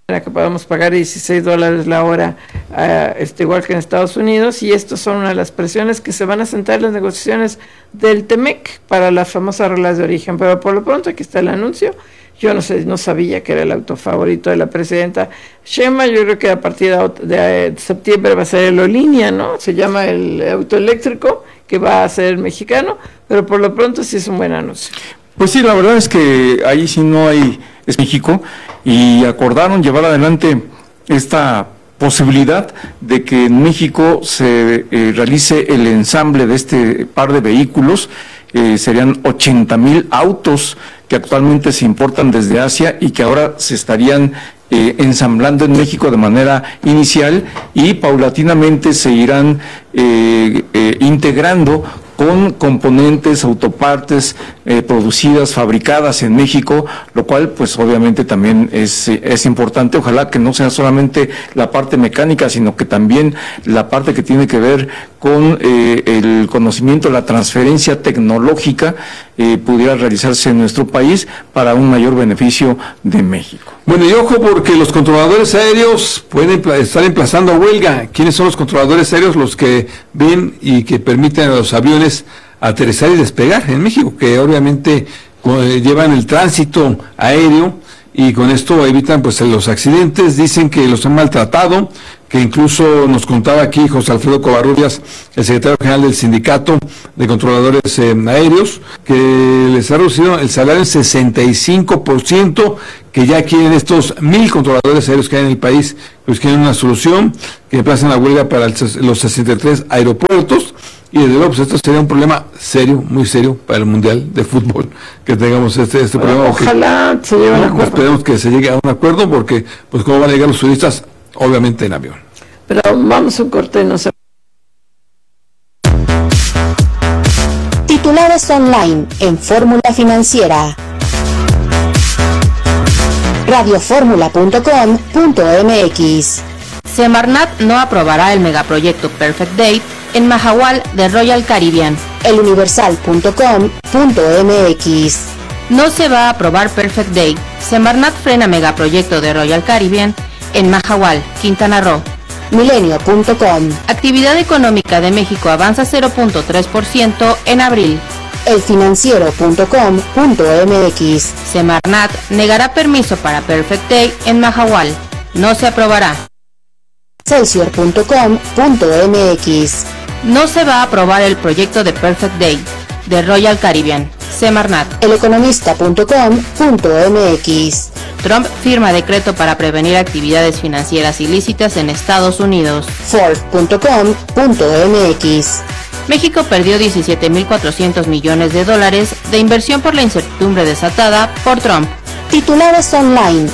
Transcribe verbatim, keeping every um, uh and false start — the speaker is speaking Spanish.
que podamos pagar dieciséis dólares la hora, uh, este, igual que en Estados Unidos, y estas son una de las presiones que se van a sentar en las negociaciones del T M E C para las famosas reglas de origen. Pero por lo pronto aquí está el anuncio. Yo no sé, no sabía que era el auto favorito de la presidenta Sheinbaum. Yo creo que a partir de, de septiembre va a ser el Olinia, ¿no? Se llama el auto eléctrico, que va a ser mexicano, pero por lo pronto sí es un buen anuncio. Pues sí, la verdad es que ahí sí no hay, es México, y acordaron llevar adelante esta posibilidad de que en México se eh, realice el ensamble de este par de vehículos. Eh, serían ochenta mil autos que actualmente se importan desde Asia y que ahora se estarían eh, ensamblando en México de manera inicial y paulatinamente se irán eh, eh, integrando con componentes, autopartes eh, producidas, fabricadas en México, lo cual pues obviamente también es, es importante. Ojalá que no sea solamente la parte mecánica, sino que también la parte que tiene que ver con eh, el conocimiento, la transferencia tecnológica eh, pudiera realizarse en nuestro país para un mayor beneficio de México. Bueno, y ojo porque los controladores aéreos pueden estar emplazando a huelga. ¿Quiénes son los controladores aéreos? Los que ven y que permiten a los aviones aterrizar y despegar en México, que obviamente eh, llevan el tránsito aéreo y con esto evitan pues los accidentes. Dicen que los han maltratado, que incluso nos contaba aquí José Alfredo Covarrubias, el secretario general del Sindicato de Controladores eh, Aéreos, que les ha reducido el salario en sesenta y cinco por ciento, que ya quieren estos mil controladores aéreos que hay en el país, pues quieren una solución, que emplazan la huelga para el, los sesenta y tres aeropuertos, y desde luego pues esto sería un problema serio, muy serio para el Mundial de Fútbol, que tengamos este, este bueno, problema. Ojalá que, se llegue a un acuerdo. Esperemos que se llegue a un acuerdo, porque pues cómo van a llegar los turistas, obviamente en avión. Pero vamos a un corte, no sé. Titulares online en Fórmula Financiera. radioformula punto com punto m x. Semarnat no aprobará el megaproyecto Perfect Day en Mahahual de Royal Caribbean. eluniversal punto com punto m x. No se va a aprobar Perfect Day. Semarnat frena megaproyecto de Royal Caribbean en Mahahual, Quintana Roo. milenio punto com. Actividad económica de México avanza cero punto tres por ciento en abril. elfinanciero punto com punto m x. Semarnat negará permiso para Perfect Day en Mahahual. No se aprobará. Excelsior punto com punto m x. No se va a aprobar el proyecto de Perfect Day de Royal Caribbean. Semarnat. eleconomista punto com punto m x. Trump firma decreto para prevenir actividades financieras ilícitas en Estados Unidos. Ford punto com punto m x. México perdió diecisiete mil cuatrocientos millones de dólares de inversión por la incertidumbre desatada por Trump. Titulares online